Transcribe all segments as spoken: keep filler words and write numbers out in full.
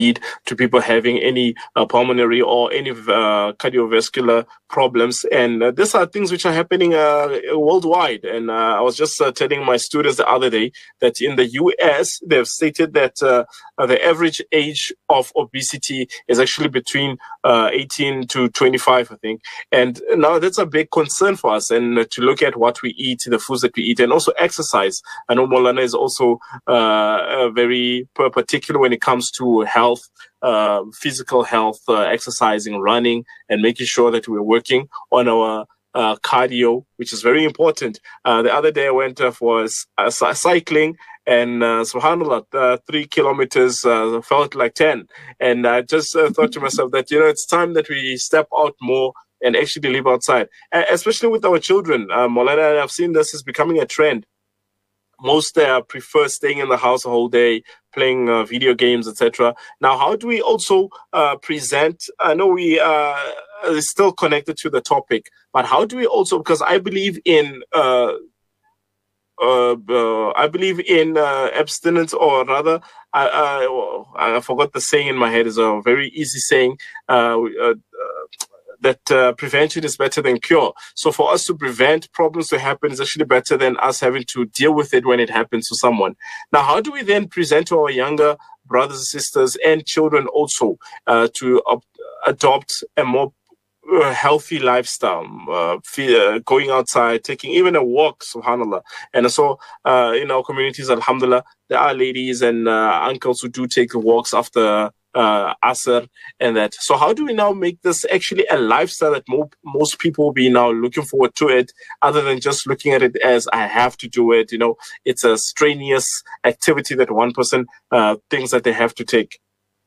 to people having any uh, pulmonary or any uh, cardiovascular problems. And uh, these are things which are happening uh, worldwide. And uh, I was just uh, telling my students the other day that in the U S, they've stated that uh, the average age of obesity is actually between uh, eighteen to twenty-five, I think. And now that's a big concern for us. And uh, to look at what we eat, the foods that we eat, and also exercise. I know Maulana is also uh, uh, very particular when it comes to health. Uh, physical health, uh, exercising, running, and making sure that we're working on our uh, cardio, which is very important. Uh, the other day I went uh, for uh, cycling, and uh, subhanAllah, uh, three kilometers uh, felt like ten. And I just uh, thought to myself that, you know, it's time that we step out more and actually live outside, uh, especially with our children. Uh, Maulana, I've seen this is becoming a trend. Most uh, prefer staying in the house the whole day, playing uh, video games, et cetera. Now, how do we also uh, present? I know we uh, are still connected to the topic, but how do we also? Because I believe in, uh, uh, uh, I believe in uh, abstinence, or rather, I, I, I forgot the saying in my head. Is a very easy saying. Uh, uh, that uh, prevention is better than cure. So for us to prevent problems to happen is actually better than us having to deal with it when it happens to someone. Now, how do we then present to our younger brothers and sisters and children also uh, to uh, adopt a more uh, healthy lifestyle, uh, uh, going outside, taking even a walk, subhanAllah. And so uh, in our communities, alhamdulillah, there are ladies and uh, uncles who do take walks after uh, Asr and that. So how do we now make this actually a lifestyle that mo- most people will be now looking forward to it, other than just looking at it as I have to do it? You know, it's a strenuous activity that one person uh, thinks that they have to take.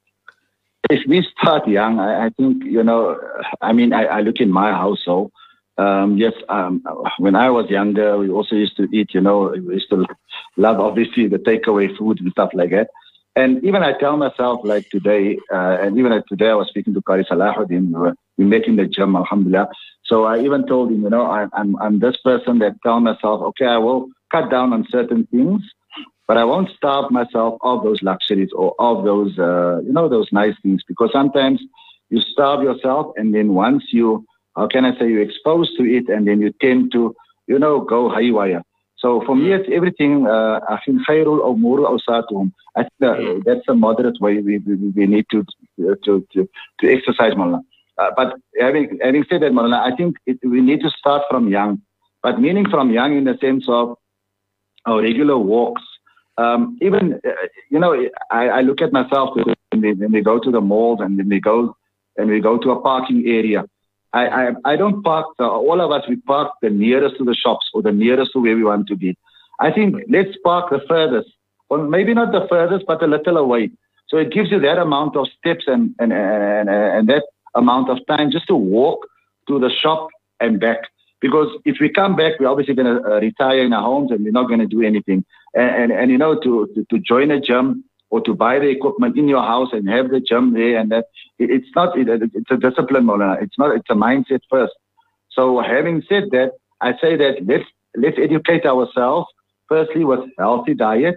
If we start young, I, I think, you know, I mean, I, I look in my household. Um, yes, um, when I was younger, we also used to eat, you know, we used to love, obviously, the takeaway food and stuff like that. And even I tell myself, like today, uh, and even today I was speaking to Qari Salahuddin, we were, we met in the gym, alhamdulillah. So I even told him, you know, I, I'm, I'm this person that tell myself, okay, I will cut down on certain things, but I won't starve myself of those luxuries or of those, uh, you know, those nice things, because sometimes you starve yourself, and then once you, how can I say, you're exposed to it, and then you tend to, you know, go haywire. So for me, it's everything. Uh, I think khairul umur awsatuhum. I think that, that's a moderate way we we, we need to to to, to exercise, Maulana. Uh, but having having said that, Maulana, I think it, we need to start from young. But meaning from young in the sense of our regular walks. Um, even uh, you know, I, I look at myself when we, when we go to the malls and when we go and we go to a parking area. I, I, I don't park, uh, all of us, we park the nearest to the shops or the nearest to where we want to be. I think let's park the furthest, or maybe not the furthest, but a little away. So it gives you that amount of steps and, and, and, and that amount of time just to walk to the shop and back. Because if we come back, we're obviously going to uh, retire in our homes and we're not going to do anything. And, and, and you know, to, to, to join a gym, or to buy the equipment in your house and have the gym there, and that it, it's not, it, it's a discipline, Maulana. It's not, it's a mindset first. So having said that, I say that let's, let's educate ourselves firstly with healthy diet.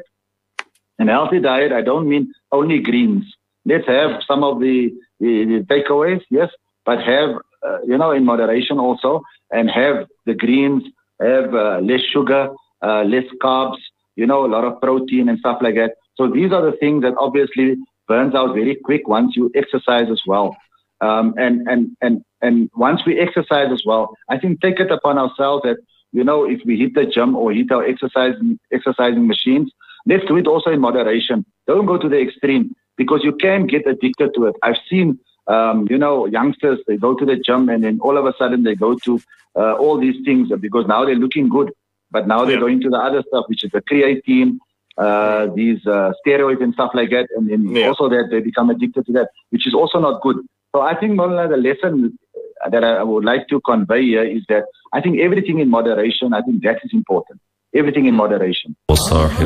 And healthy diet, I don't mean only greens. Let's have some of the, the, the takeaways, yes, but have, uh, you know, in moderation also, and have the greens, have uh, less sugar, uh, less carbs, you know, a lot of protein and stuff like that. So these are the things that obviously burns out very quick once you exercise as well. Um, and, and, and, and once we exercise as well, I think take it upon ourselves that, you know, if we hit the gym or hit our exercising, exercising machines, let's do it also in moderation. Don't go to the extreme, because you can get addicted to it. I've seen, um, you know, youngsters, they go to the gym and then all of a sudden they go to uh, all these things because now they're looking good. But now they're yeah. going to the other stuff, which is the creatine, uh, these uh, steroids and stuff like that. And then yeah. also that they become addicted to that, which is also not good. So I think, Maulana, the lesson that I would like to convey here is that I think everything in moderation, I think that is important. Everything in moderation.